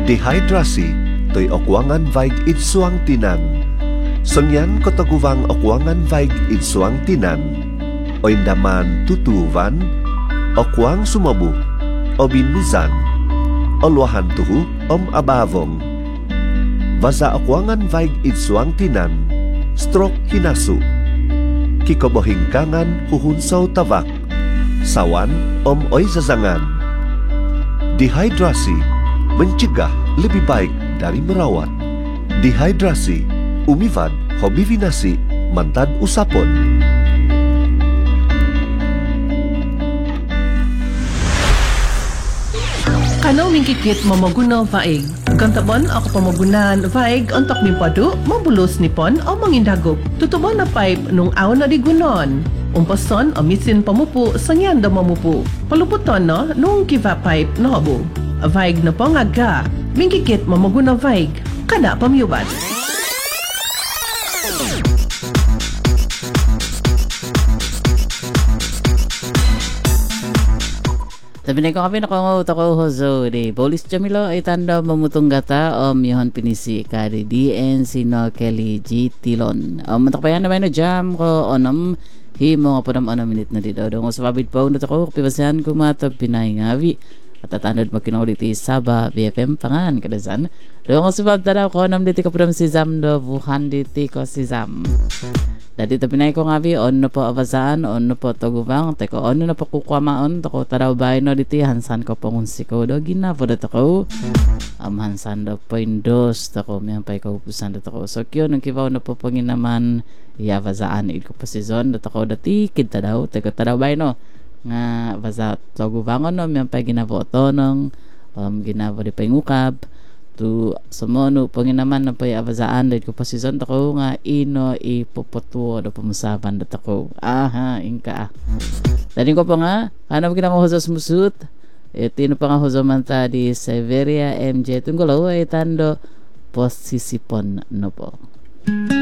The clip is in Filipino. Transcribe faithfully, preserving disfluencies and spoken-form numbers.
Dehydrasi, to'y okwangan vaig idsuang tinan. Sonyan kotaguvang okwangan vaig idsuang tinan. Oindaman tutuvan, okwang sumabu, obinmizan, olwahan tuhu om abavong. Vaza okwangan vaig idsuang tinan, stroke hinasu. Kikobohingkangan huhunsaw tavak, sawan om oy zazangan. Dehydrasi, mencegah lebih baik dari merawat. Dehydrasi, umivan hobivinasi, mantan usapon. Kano mingkikit mamaguna vaig. Kantaban ako pamagunan vaig ontok mimpadu, mabulos nipon o mangindagop. Tutuban na pipe nung aw na digunon. Umpason o misin pamupu sangyan da mamupu. Paluputon no nung kiva pipe no habo. Vaig na pangaga, mingkikit mamaguna vaig. Kada pamyubad. Sabi na ko kami nakungot ako hozo di Bolis Jamilo ay tanda mamutong gata om yohon pinisi kari D N sino Kelly G Tilon. Om matakpayan naman na jam ko onom himo nga po nam anam minute na dito. Doon ko sa pabid po na ako kapibasihan ko matab pinay ngawi at tatanod magkinaulit Saba B F M pangan kadasan. Doon ko sa pabid tanaw ko nam diti ko po si Zam do buhan diti ko si Zam. Dati tapinay ko nga vi on no po avasaan on no po tagubang teko on no po kukwamaon tako taraw bay no diti hansan ko pong siko do ginavo da tako am hansan do point dos tako may pay ko upusan da tako so kyo nung kibaw no po pangin naman iavasaan id ko posisyon da tako dati kid tadaw teko taraw bay no nga vasa tagubangon no may pay ginavo nung um, ginavo di pangukab tu semono pangin naman na pay avasaan dahil ko pasison tako nga ino ipopotuo do pamasaban da tako aha ingka dahil ko pa nga ano kita mo hosas musut etino pa nga hosomanta di Severia M J tunggolo ay tando posisipon no po.